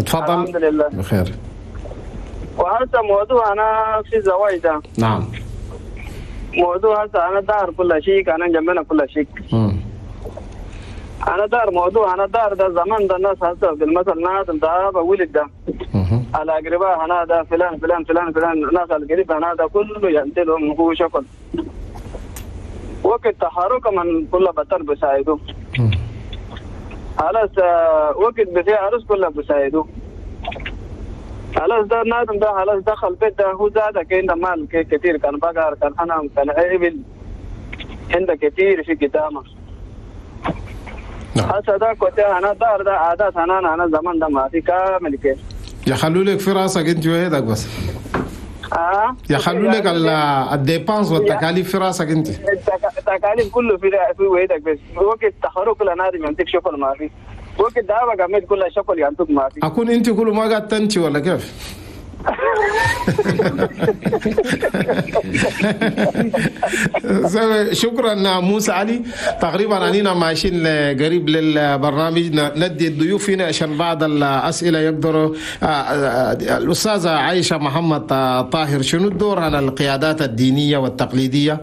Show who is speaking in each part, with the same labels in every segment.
Speaker 1: اتفضل.
Speaker 2: الحمد لله
Speaker 1: بخير.
Speaker 2: وهذا موضوع أنا في زواج ده.
Speaker 1: نعم.
Speaker 2: موضوع هذا أنا دار كل شيء، أنا جنبنا كل شيء. أنا دار موضوع، أنا دار ده زمان ده الناس هسه بالمثل ناس ده بولد ده على أقرباء أنا ده فلان فلان فلان فلان ناس القريب أنا ده كله ينتلهم هو شكل وقت تحرك من كل بطل بساعده. خلاص وقت بسيء عرس كله بساعده. خلاص ده نادم ده خلاص دخل بيت ده هو زاد كأنه مال كثير، كان بقر كان حنام كان إبل عنده كثير في قدامه. هسه ده كنت أنا دار ده عادات أنا زمان ده ما في كامل كيف
Speaker 1: يخلوا لك في راسك انت وهيدك بس. يخلوا لك الديبانس والتكاليف في راسك انت.
Speaker 2: التكاليف كله في وهيدك بس. وقت تخرج لنادم ينتج شغل ما في. وقت ده بقى ميت كل شغل ينتج ما في.
Speaker 1: اكون انت كل ما قاعد تنتي ولا كيف؟ شكرا موسى علي. تقريبا اننا ماشيين قريب للبرنامج، ندي الضيوف هنا عشان بعض الاسئله يقدروا. الاستاذه عائشه محمد طاهر، شنو الدور على القيادات الدينيه والتقليديه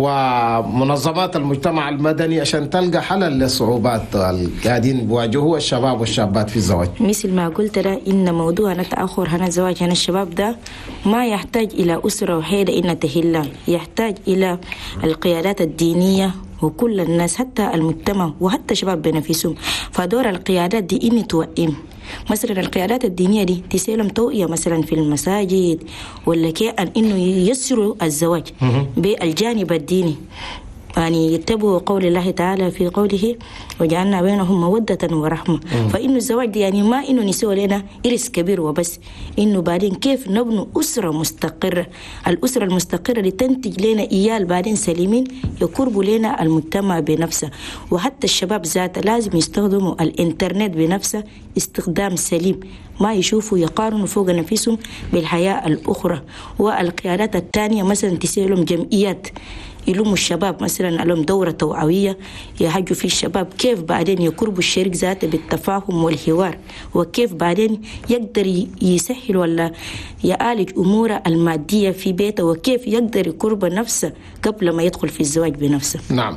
Speaker 1: ومنظمات المجتمع المدني عشان تلقى حل للصعوبات القاعدين بيواجهوها الشباب والشابات في الزواج؟
Speaker 3: مثل ما قلت ده ان موضوع التاخر هنا الزواج هنا الشباب ده ما يحتاج إلى أسرة وحيدة إن تهلا، يحتاج إلى القيادات الدينية وكل الناس حتى المجتمع وحتى شباب بنفسهم. فدور القيادات دي إني توئم مثلا القيادات الدينية دي تسلم توئية مثلا في المساجد ولا كأن إنه ييسروا الزواج بالجانب الديني، يعني يتبعوا قول الله تعالى في قوله وجعلنا بينهم مودة ورحمة. فإنه الزواج دي يعني ما إنه نسوي لنا إرث كبير وبس، إنه بعدين كيف نبني أسرة مستقرة. الأسرة المستقرة اللي تنتج لنا إيال بعدين سليمين يقربوا لنا المجتمع بنفسه. وحتى الشباب ذاته لازم يستخدموا الإنترنت بنفسه استخدام سليم، ما يشوفوا يقارنوا فوق نفسهم بالحياة الأخرى. والقيادات الثانية مثلا تسوي لهم جمعيات يلوموا الشباب، مثلا لهم دورة توعوية يحجوا في الشباب كيف بعدين يقربوا الشريك ذاته بالتفاهم والحوار، وكيف بعدين يقدر يسهل ولا يعالج أموره المادية في بيته، وكيف يقدر يقرب نفسه قبل ما يدخل في الزواج بنفسه.
Speaker 1: نعم.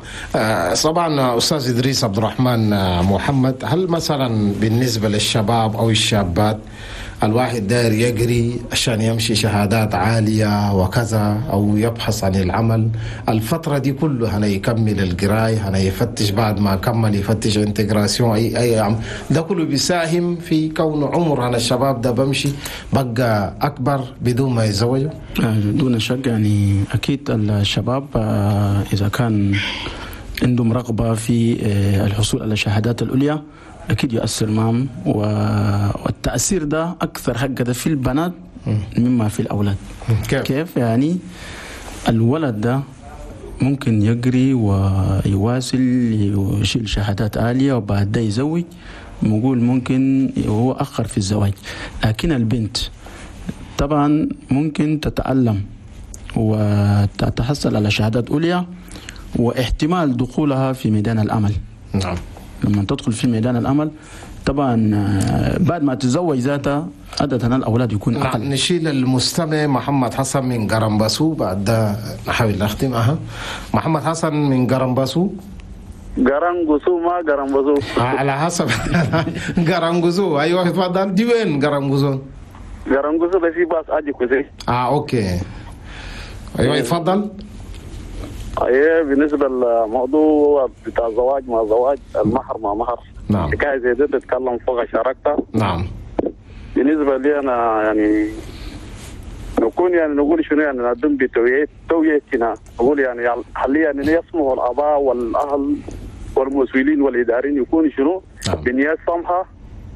Speaker 1: طبعا أستاذ إدريس عبد الرحمن محمد، هل مثلا بالنسبة للشباب أو الشابات الواحد داير يجري عشان يمشي شهادات عالية وكذا أو يبحث عن العمل، الفترة دي كله هنا يكمل القراية، هنا يفتش بعد ما كمل يفتش انتجراسيون أي عمل، ده كله بيساهم في كون عمر هنا الشباب ده بمشي بقى أكبر بدون ما يتزوجوا؟
Speaker 4: دون شك يعني أكيد الشباب إذا كان عندهم رغبة في الحصول على الشهادات العليا أكيد يؤثر معهم، والتأثير ده أكثر حقا في البنات مما في الأولاد. كيف يعني الولد ده ممكن يقري ويواصل يشيل شهادات عالية وبعد ده يزوج، نقول ممكن هو أخر في الزواج. لكن البنت طبعا ممكن تتعلم وتتحصل على شهادات عليا واحتمال دخولها في ميدان العمل.
Speaker 1: نعم.
Speaker 4: لما تدخل في ميدان العمل طبعا بعد ما تتزوج ذاتها عادة الأولاد يكون أقل.
Speaker 1: نشيل المستمع محمد حسن من قرنباسو، بعد ده نحاول نختم. محمد حسن من قرنباسو.
Speaker 2: قرنباسو ما قرنباسو
Speaker 1: على حسب. قرنباسو أيوة تفضل. دي وين قرنباسو؟
Speaker 2: قرنباسو بس باص أجي كويس.
Speaker 1: أوكي أيوة تفضل.
Speaker 2: بالنسبة للموضوع بتاع الزواج مع زواج، المهر مع مهر.
Speaker 1: نعم.
Speaker 2: حكاية زي دي تتكلم فوق شاركتها.
Speaker 1: نعم.
Speaker 2: بالنسبة لي أنا يعني نكون يعني نقول شنو يعني نقدم بتوعيتنا، نقول يعني حاليا يعني يسمح الآباء والأهل والمسؤولين والإداريين يكون شنو بنية سمحة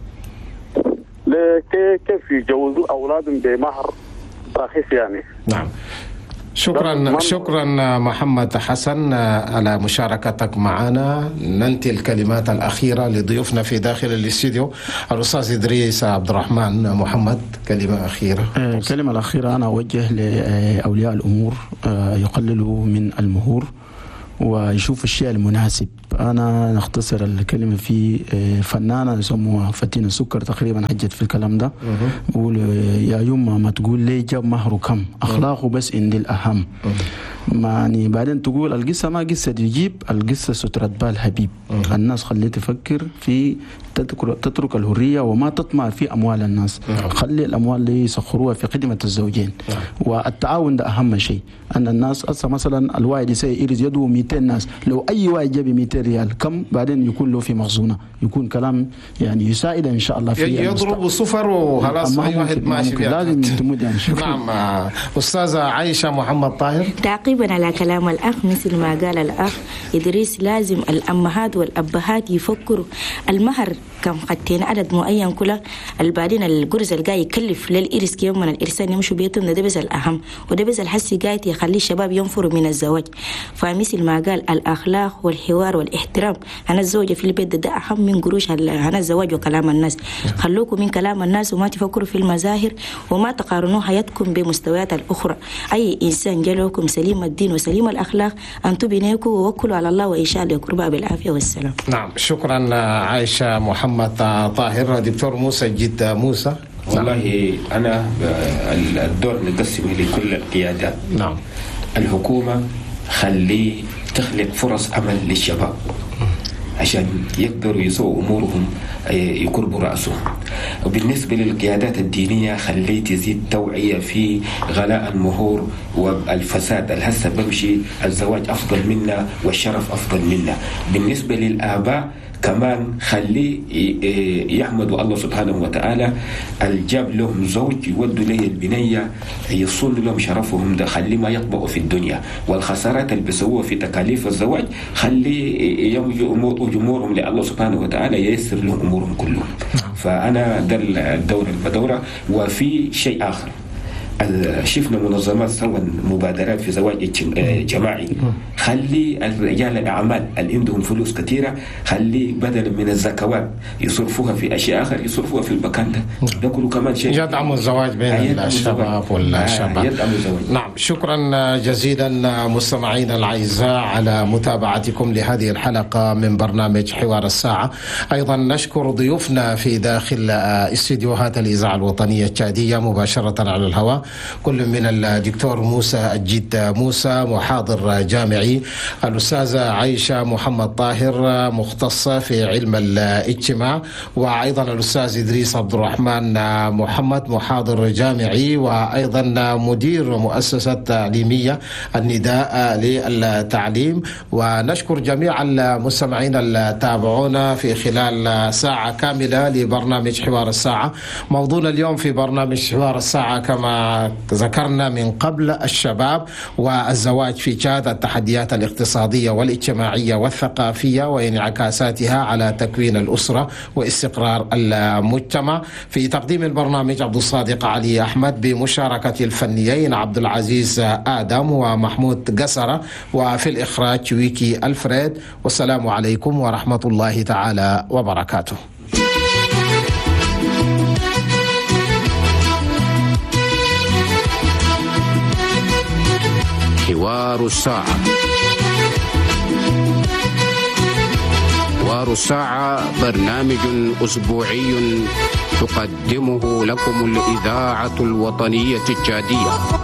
Speaker 2: كيف يجوزوا أولادهم بمهر رخيص يعني.
Speaker 1: نعم. شكرا محمد حسن على مشاركتك معنا. ننتهي الكلمات الأخيرة لضيوفنا في داخل الاستوديو. الأستاذ إدريس عبد الرحمن محمد، كلمة أخيرة.
Speaker 4: الكلمة الأخيرة أنا أوجه لأولياء الأمور يقللوا من المهور ويشوف الشيء المناسب. أنا نختصر الكلمة في فنانة يسموها فتينة سكر تقريبا حجت في الكلام ده، بقول يا يما ما تقول لي جاب مهره كم، أخلاقه بس عندي الأهم. يعني بعدين تقول القصة ما قصة يجيب، القصة سترة بال حبيب. الناس خليه تفكر في تترك الحرية وما تطمع في أموال الناس. خلي الأموال اللي يسخروها في خدمة الزوجين. والتعاون ده أهم شيء. أن الناس أصلا مثلا الواحد يرز يده 200 ناس، لو أي واحد جاب 200 ريال كم بعدين يكون له في مخزونة، يكون كلام يعني يساعد إن شاء الله في
Speaker 1: يضرب صفر وخلاص أي واحد ماشي
Speaker 4: لازم تمد يعني.
Speaker 1: نعم. أستاذة عايشة محمد طاهر.
Speaker 3: تعقيبا على كلام الأخ، مثل ما قال الأخ إدريس، لازم الأمهات والأبهات يفكروا المهر كم خدتين عدد معين كله، البعدين الجرز الجاي يكلف للإرث يوم من الإرسال يمشوا بيتهم، ده بس الأهم، وده بس الحسي جاي يخلي الشباب ينفروا من الزواج. فمثل ما قال الأخلاق والحوار والاحترام، أنا الزوجة في البيت ده أهم من قروش أنا الزواج وكلام الناس. خلوكم من كلام الناس وما تفكروا في المظاهر وما تقارنوا حياتكم بمستويات الأخرى. أي إنسان جلوكم سليم الدين وسليم الأخلاق أنتم بنيكم ووكلوا على الله وإن شاء الله يقربها بالعافية والسلام.
Speaker 1: نعم، شكرا عائشة محمد طاهر. دكتور موسى جد موسى.
Speaker 5: والله أنا الدور نقسمه لكل القيادات.
Speaker 1: نعم.
Speaker 5: الحكومة خليه تخلق فرص عمل للشباب عشان يقدروا يسووا أمورهم يقربوا رأسهم. وبالنسبة للقيادات الدينية خليه تزيد توعية في غلاء المهور والفساد الهسه بمشي الزواج أفضل منا والشرف أفضل منا. بالنسبة للآباء كمان خليه يحمدوا الله سبحانه وتعالى الجاب لهم زوج يودوا له البنية يصون لهم شرفهم ده، خليه ما يطبقوا في الدنيا والخسارات اللي بيسووها في تكاليف الزواج، خليه يمجوا أمورهم لله سبحانه وتعالى ييسر لهم أمورهم كلهم. فأنا ده الدورة البدورة. وفي شيء آخر، شفنا منظمات سوى مبادرات في زواج جماعي. خلي الرجال الأعمال اللي عندهم فلوس كثيرة خلي بدل من الزكوات يصرفوها في أشياء آخر يصرفوها في المكان ده كله كمان شيء
Speaker 1: يدعموا الزواج بين الشباب والشباب.
Speaker 5: يدعموا الزواج.
Speaker 1: نعم، شكرا جزيلا مستمعينا الأعزاء على متابعتكم لهذه الحلقة من برنامج حوار الساعة. أيضا نشكر ضيوفنا في داخل استديوهات الإذاعة الوطنية التشادية مباشرة على الهواء، كل من الدكتور موسى الجد موسى محاضر جامعي، الأستاذة عائشة محمد طاهر مختصة في علم الاجتماع، وأيضا الأستاذ إدريس عبد الرحمن محمد محاضر جامعي وأيضا مدير مؤسسة تعليمية النداء للتعليم. ونشكر جميع المستمعين التابعونا في خلال ساعة كاملة لبرنامج حوار الساعة. موضوعنا اليوم في برنامج حوار الساعة كما ذكرنا من قبل الشباب والزواج في تشاد، التحديات الاقتصادية والاجتماعية والثقافية وانعكاساتها على تكوين الأسرة واستقرار المجتمع. في تقديم البرنامج عبد الصادق علي أحمد بمشاركة الفنيين عبد العزيز آدم ومحمود قسرة، وفي الإخراج ويكي الفريد. والسلام عليكم ورحمة الله تعالى وبركاته.
Speaker 6: حوار الساعة. حوار الساعة برنامج أسبوعي تقدمه لكم الإذاعة الوطنية التشادية.